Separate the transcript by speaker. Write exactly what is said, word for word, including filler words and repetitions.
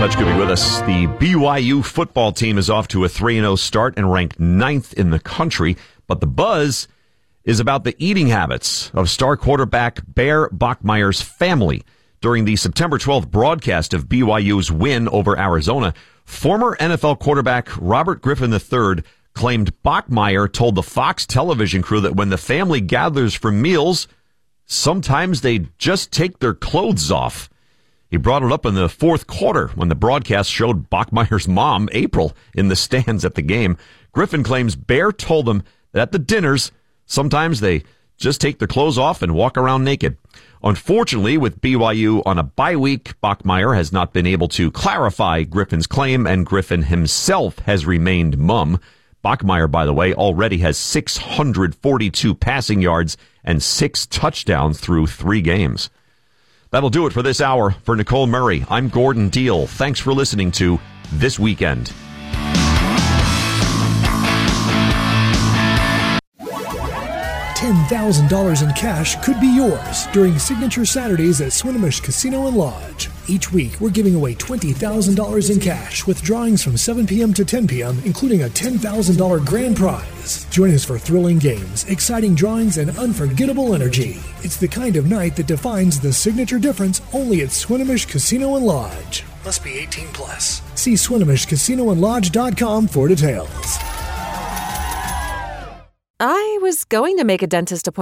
Speaker 1: Much good to be with us. The B Y U football team is off to a three and oh start and ranked ninth in the country, but the buzz is about the eating habits of star quarterback Bear Bachmeier's family. During the September twelfth broadcast of B Y U's win over Arizona, former N F L quarterback Robert Griffin the third claimed Bachmeier told the Fox television crew that when the family gathers for meals, sometimes they just take their clothes off. He brought it up in the fourth quarter when the broadcast showed Bachmeier's mom, April, in the stands at the game. Griffin claims Bear told him that at the dinners, sometimes they just take their clothes off and walk around naked. Unfortunately, with B Y U on a bye week, Bachmeier has not been able to clarify Griffin's claim, and Griffin himself has remained mum. Bachmeier, by the way, already has six hundred forty-two passing yards and six touchdowns through three games. That'll do it for this hour. For Nicole Murray, I'm Gordon Deal. Thanks for listening to This Weekend.
Speaker 2: ten thousand dollars in cash could be yours during Signature Saturdays at Swinomish Casino and Lodge. Each week, we're giving away twenty thousand dollars in cash with drawings from seven p.m. to ten p.m., including a ten thousand dollars grand prize. Join us for thrilling games, exciting drawings, and unforgettable energy. It's the kind of night that defines the signature difference only at Swinomish Casino and Lodge. Must be eighteen plus. See Swinomish Casino and Lodge dot com for details.
Speaker 3: I was going to make a dentist appointment